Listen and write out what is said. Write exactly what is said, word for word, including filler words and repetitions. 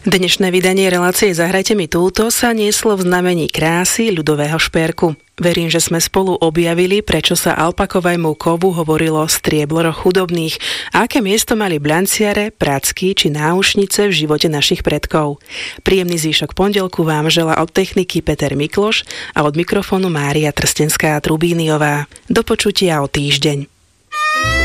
Dnešné vydanie relácie Zahrajte mi túto sa nieslo v znamení krásy ľudového šperku. Verím, že sme spolu objavili, prečo sa alpakovému kovu hovorilo strieblo chudobných a aké miesto mali blanciare, pracky či náušnice v živote našich predkov. Príjemný zvyšok pondelku vám želá od techniky Peter Mikloš a od mikrofónu Mária Trstenská-Trubíniová. Do počutia o týždeň.